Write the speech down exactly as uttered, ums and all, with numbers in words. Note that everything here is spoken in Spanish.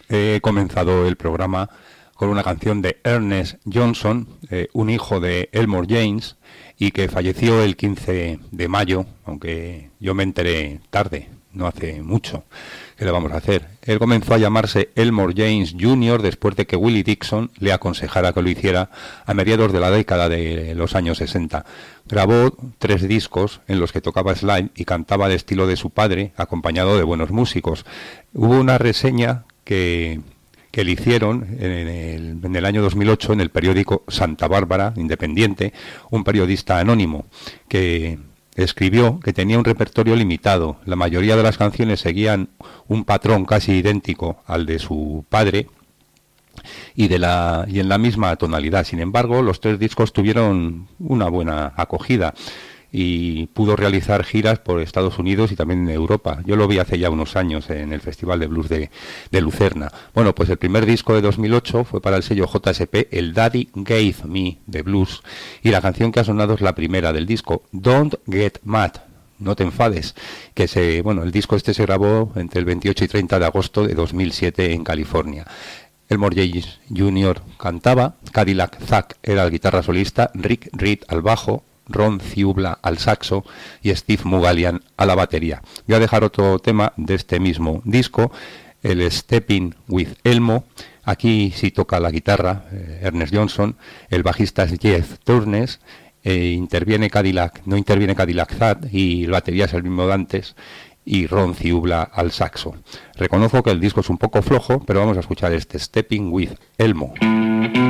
He comenzado el programa con una canción de Ernest Johnson, eh, un hijo de Elmore James, y que falleció el quince de mayo, aunque yo me enteré tarde, no hace mucho. ¿Qué le vamos a hacer? Él comenzó a llamarse Elmore James junior después de que Willie Dixon le aconsejara que lo hiciera a mediados de la década de los años sesenta. Grabó tres discos en los que tocaba slide y cantaba al estilo de su padre, acompañado de buenos músicos. Hubo una reseña que... que le hicieron en el, en el año dos mil ocho en el periódico Santa Bárbara, independiente, un periodista anónimo que escribió que tenía un repertorio limitado. La mayoría de las canciones seguían un patrón casi idéntico al de su padre y, de la, y en la misma tonalidad. Sin embargo, los tres discos tuvieron una buena acogida y pudo realizar giras por Estados Unidos y también en Europa. Yo lo vi hace ya unos años en el Festival de Blues de, de Lucerna. Bueno, pues el primer disco de dos mil ocho fue para el sello J S P, el Daddy Gave Me de Blues, y la canción que ha sonado es la primera del disco, Don't Get Mad, no te enfades, que se, bueno, el disco este se grabó entre el veintiocho y treinta de agosto de dos mil siete en California. Elmore James junior cantaba, Cadillac Zack era el guitarra solista, Rick Reed al bajo, Ron Ciubla al saxo y Steve Mugalian a la batería. Voy a dejar otro tema de este mismo disco, el Stepping with Elmo. Aquí sí toca la guitarra eh, Ernest Johnson, el bajista es Jeff Turnes, eh, interviene Cadillac, no interviene Cadillac Zack y la batería es el mismo de antes, y Ron Ciubla al saxo. Reconozco que el disco es un poco flojo, pero vamos a escuchar este Stepping with Elmo.